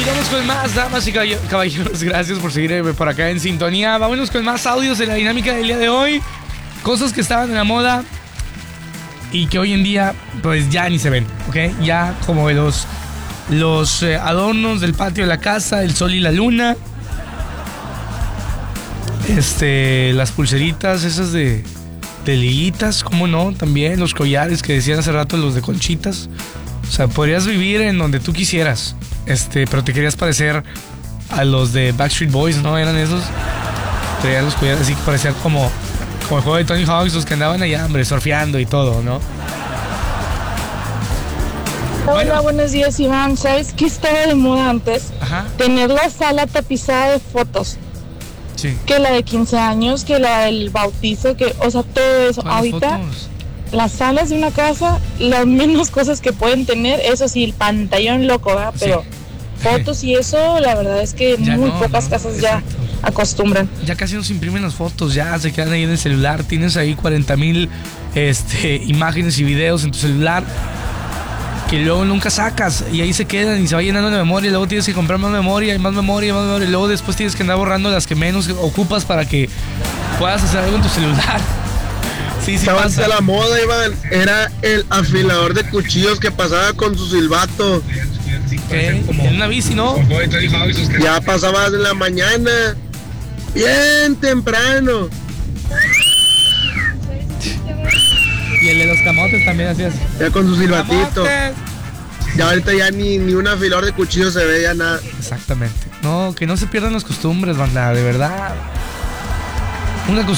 Y vamos con más, damas y caballeros. Gracias por seguirme por acá en sintonía. Vámonos con más audios de la dinámica del día de hoy. Cosas que estaban en la moda y que hoy en día pues ya ni se ven, ¿ok? Ya como los adornos del patio de la casa, el sol y la luna. Las pulseritas esas de liguitas, ¿cómo no? También los collares que decían hace rato, los de conchitas. O sea, podrías vivir en donde tú quisieras, pero te querías parecer a los de Backstreet Boys, ¿no? Eran esos. Traían los collares así que parecían como el juego de Tony Hawk, los que andaban allá, hombre, surfeando y todo, ¿no? Hola, buenos días, Iván. ¿Sabes qué estaba de moda antes? Ajá. Tener la sala tapizada de fotos. Sí. Que la de 15 años, que la del bautizo, o sea, todo eso. Ahorita, las salas de una casa, las menos cosas que pueden tener, eso sí, el pantallón loco, ¿verdad? Pero sí. Fotos y eso, la verdad es que ya muy pocas casas ya acostumbran. Ya casi no se imprimen las fotos, ya se quedan ahí en el celular. Tienes ahí 40,000 imágenes y videos en tu celular que luego nunca sacas y ahí se quedan y se va llenando de memoria y luego tienes que comprar más memoria y más memoria y más memoria y luego después tienes que andar borrando las que menos ocupas para que puedas hacer algo en tu celular. Sí, pasa. La moda, Iván, era el afilador de cuchillos que pasaba con su silbato. ¿Qué? En una bici, ¿no? Ya pasaba de la mañana, bien temprano. Y el de los camotes también hacías. Ya con su silbatito. Ya ahorita ya ni un afilador de cuchillos se ve ya nada. Exactamente. No, que no se pierdan las costumbres, banda, de verdad. Una